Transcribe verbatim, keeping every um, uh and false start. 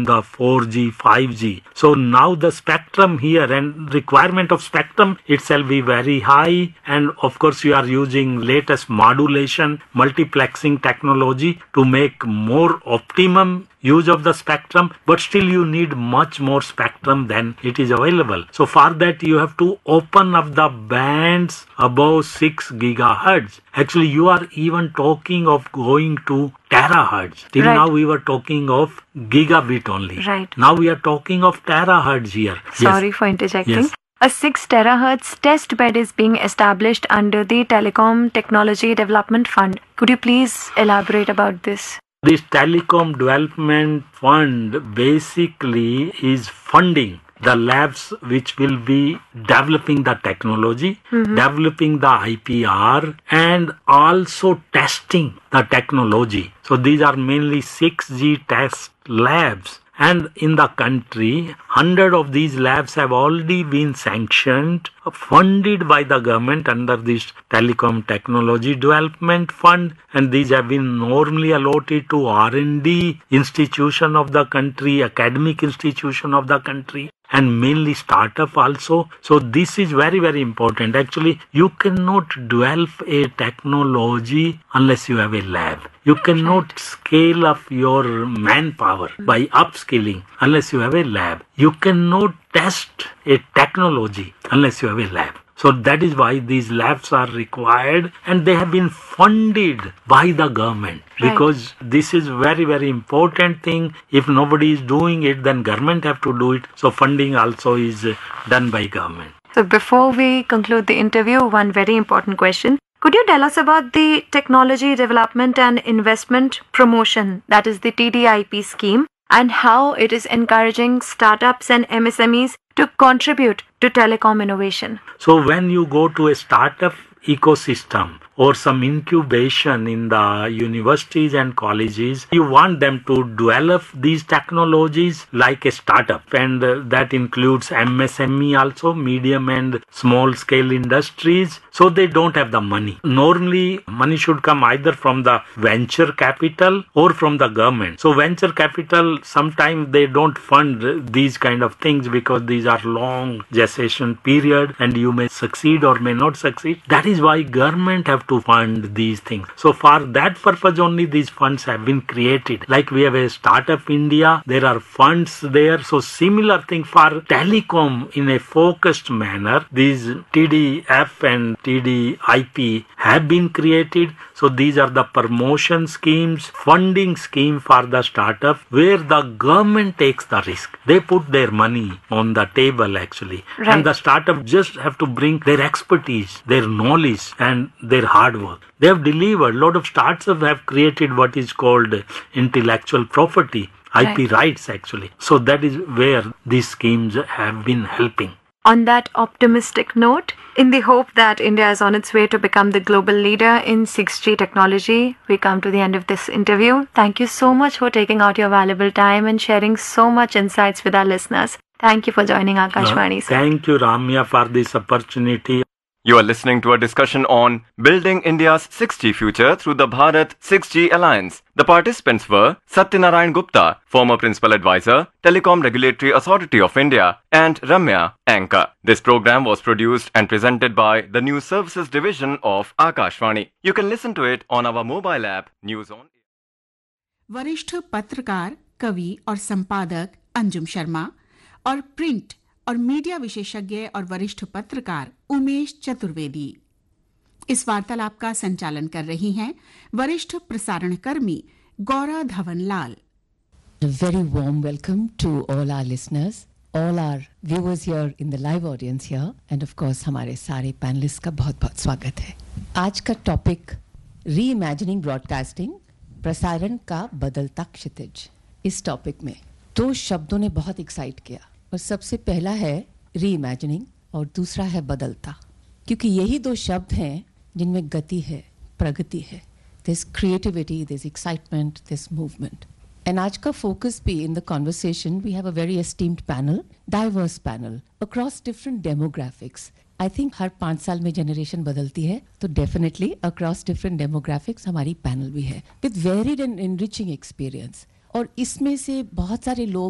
the four G, five G. So now the spectrum here and requirement of spectrum itself be very high, and of course you are using latest modulation, multiplexing technology to make more optimum use of the spectrum, but still you need much more spectrum than it is available. So for that you have to open up the bands above six gigahertz. Actually you are even talking of going to terahertz. Till right. now we were talking of gigabit only. Right. Now we are talking of terahertz here. Sorry yes. for interjecting. Yes. A six terahertz test bed is being established under the Telecom Technology Development Fund. Could you please elaborate about this? This Telecom Development Fund basically is funding the labs which will be developing the technology, mm-hmm. developing the I P R, and also testing the technology. So these are mainly six G test labs. And in the country, one hundred of these labs have already been sanctioned, funded by the government under this Telecom Technology Development Fund, and these have been normally allotted to R and D institution of the country, academic institution of the country, and mainly startup also. So this is very, very important. Actually, you cannot develop a technology unless you have a lab. You cannot scale up your manpower by upskilling unless you have a lab. You cannot test a technology unless you have a lab. So that is why these labs are required, and they have been funded by the government, because right. this is very, very important thing. If nobody is doing it, then government have to do it. So funding also is done by government. So before we conclude the interview, one very important question. Could you tell us about the Technology Development and Investment Promotion, that is the T D I P scheme, and how it is encouraging startups and M S M Es to contribute to telecom innovation? So when you go to a startup ecosystem or some incubation in the universities and colleges, you want them to develop these technologies like a startup, and uh, that includes M S M E also, medium and small scale industries. So they don't have the money. Normally money should come either from the venture capital or from the government. So venture capital, sometimes they don't fund these kind of things because these are long gestation period and you may succeed or may not succeed. That is why government have to fund these things. So for that purpose only these funds have been created. Like we have a Startup India, there are funds there. So similar thing for telecom in a focused manner, these T D F and T D I P have been created. So these are the promotion schemes, funding scheme for the startup, where the government takes the risk. They put their money on the table actually. Right. And the startup just have to bring their expertise, their knowledge and their hard work. They have delivered. A lot of startups have created what is called intellectual property, I P right. rights actually. So that is where these schemes have been helping. On that optimistic note, in the hope that India is on its way to become the global leader in six G technology, we come to the end of this interview. Thank you so much for taking out your valuable time and sharing so much insights with our listeners. Thank you for joining Akashvani. Uh, thank you, Ramya, for this opportunity. You are listening to a discussion on building India's six G future through the Bharat six G Alliance. The participants were Satyanarayan Gupta, former Principal Advisor, Telecom Regulatory Authority of India, and Ramya, anchor. This program was produced and presented by the News Services Division of Akashvani. You can listen to it on our mobile app, News On. वरिष्ठ पत्रकार, कवि और संपादक अंजुम शर्मा और print और media विशेषज्ञ और वरिष्ठ पत्रकार उमेश चतुर्वेदी। इस वार्तालाप का संचालन कर रही हैं वरिष्ठ प्रसारण कर्मी गौरा धवन लाल। A very warm welcome to all our listeners, all our viewers here in the live audience here, and of course हमारे सारे पैनलिस्ट का बहुत-बहुत स्वागत है। आज का टॉपिक रीइमेजिनिंग ब्रॉडकास्टिंग, प्रसारण का बदलता क्षितिज। इस टॉपिक में दो शब्दों ने बहुत एक्साइट किया, और सबसे पहला है रीइमेजिनिंग और दूसरा है बदलता, क्योंकि यही दो शब्द हैं जिनमें गति है, प्रगति है। This creativity, this excitement, this movement. And आज का फोकस भी in the conversation, we have a very esteemed panel, diverse panel across different demographics. I think हर पाँच साल में जनरेशन बदलती है, तो डेफिनेटली अक्रॉस डिफरेंट डेमोग्राफिक्स हमारी पैनल भी है with varied and enriching experience. और इसमें से बहुत सारे लोग